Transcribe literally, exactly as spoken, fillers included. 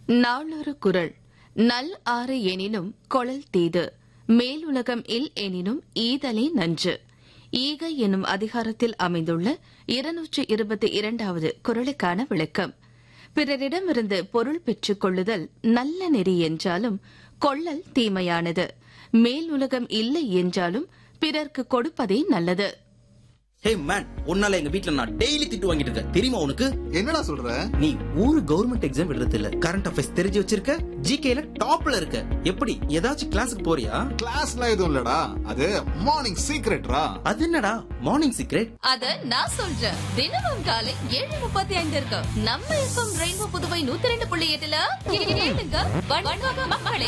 நாளொரு குறள். நல் ஆறு எனினும் கொளல் தீது, மேலுலகம் இல் எனினும் ஈதலே நன்று. ஈகை எனும் அதிகாரத்தில் அமைந்துள்ள இருநூற்று இருபத்தி இரண்டாவது குறளுக்கான விளக்கம். பிறரிடமிருந்து பொருள் பெற்றுக் கொள்ளுதல் நல்ல நெறி என்றாலும் கொள்ளல் தீமையானது. மேலுலகம் இல்லை என்றாலும் பிறர்க்கு கொடுப்பதே நல்லது. ஹே மேன், உன்னால எங்க வீட்ல நான் டெய்லி திட்டு வாங்கிட்டு இருக்கேன் தெரியுமா உனக்கு? என்னடா சொல்ற? நீ ஒரு கவர்மெண்ட் எக்ஸாம் எழுதுறது இல்ல, கரண்ட் அஃபேர்ஸ் தெரிஞ்சு வச்சிருக்க, ஜிகேல டாப்ல இருக்க. எப்படி ஏதாச்சும் கிளாஸுக்கு போறியா? கிளாஸ்ல எதுவும் இல்லடா, அது மார்னிங் சீக்ரெட்ரா. அது என்னடா மார்னிங் சீக்ரெட்? அத நான் சொல்றேன். தினமும் காலை ஏழு முப்பத்தி ஐந்து இருக்கு நம்ம எஃப்எம் ரெயின்போ புதுவை நூத்தி ரெண்டு புள்ளி எட்டுல கேளுங்க. வணக்கம் மக்களே.